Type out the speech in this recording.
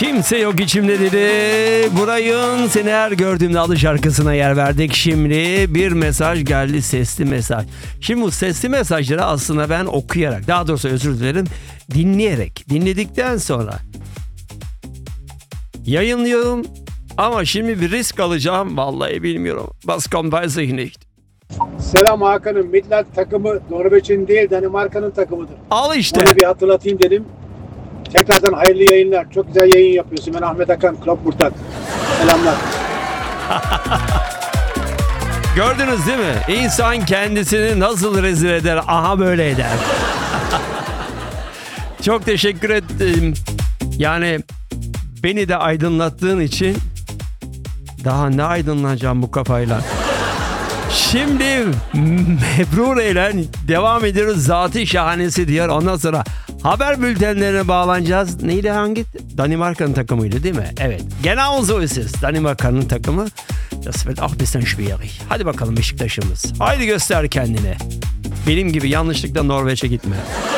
Kimse yok içimde dedi. Burayın seni her gördüğümde adı şarkısına yer verdik. Şimdi bir mesaj geldi, sesli mesaj. Şimdi bu sesli mesajları aslında ben okuyarak, daha doğrusu özür dilerim, dinledikten sonra yayınlıyorum. Ama şimdi bir risk alacağım. Vallahi bilmiyorum. Was kommt, weiß ich nicht. Selam Hakan'ım. Midland takımı Norveç'in değil Danimarka'nın takımıdır. Al işte. Onu bir hatırlatayım dedim. Tekrardan hayırlı yayınlar. Çok güzel yayın yapıyorsun. Ben Ahmet Hakan, Klopburt'tan. Selamlar. Gördünüz değil mi? İnsan kendisini nasıl rezil eder? Aha böyle eder. Çok teşekkür ederim. Yani beni de aydınlattığın için daha ne aydınlanacağım bu kafayla. Şimdi Mebrure ile devam ediyoruz. Zatı şahanesi diyor. Ondan sonra haber bültenlerine bağlanacağız. Neydi hangi? Danimarka'nın takımıydı değil mi? Evet. Genau so ist es. Danimarka'nın takımı. Das wird auch ein bisschen schwierig. Hadi bakalım Beşiktaş'ımız. Haydi göster kendini. Benim gibi yanlışlıkla Norveç'e gitme.